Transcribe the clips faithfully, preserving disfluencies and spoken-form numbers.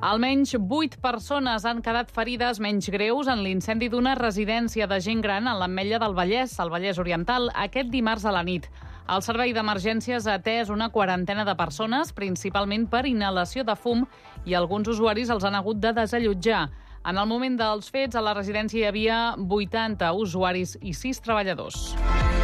Almenys vuit persones han quedat ferides menys greus en l'incendi d'una residència de gent gran a l'Ametlla del Vallès, al Vallès Oriental, aquest dimarts a la nit. El servei d'emergències ha atès una quarantena de persones, principalment per inhalació de fum, i alguns usuaris els han hagut de desallotjar. En el moment dels fets, a la residència hi havia vuitanta usuaris i sis treballadors.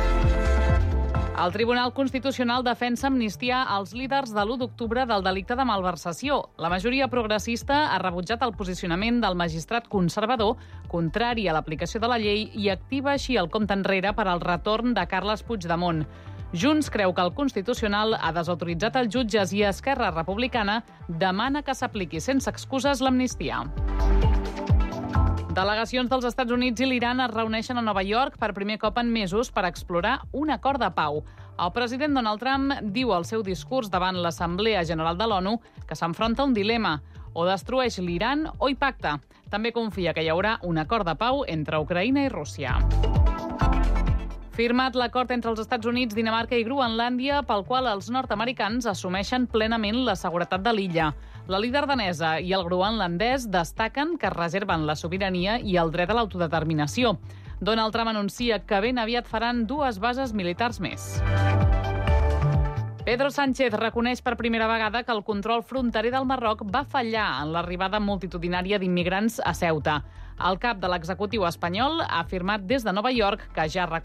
El Tribunal Constitucional defensa amnistiar als líders de l'u d'octubre del delicte de malversació. La majoria progressista ha rebutjat el posicionament del magistrat conservador, contrari a l'aplicació de la llei, i activa així el compte enrere per al retorn de Carles Puigdemont. Junts creu que el Constitucional ha desautoritzat els jutges i Esquerra Republicana demana que s'apliqui sense excuses l'amnistia. Delegacions dels Estats Units i l'Iran es reuneixen a Nova York per primer cop en mesos per explorar un acord de pau. El president Donald Trump diu al seu discurs davant l'Assemblea General de l'ONU que s'enfronta a un dilema: o destrueix l'Iran o hi pacta. També confia que hi haurà un acord de pau entre Ucraïna i Rússia. Firmat l'acord entre els Estats Units, Dinamarca i Groenlàndia, pel qual els nord-americans assumeixen plenament la seguretat de l'illa. La líder danesa i el groenlandès destaquen que reserven la sobirania i el dret a l'autodeterminació. Donald Trump anuncia que ben aviat faran dues bases militars més. Pedro Sánchez reconeix per primera vegada que el control fronterer del Marroc va fallar en l'arribada multitudinària d'immigrants a Ceuta. El cap de l'executiu espanyol ha afirmat des de Nova York que ja reclama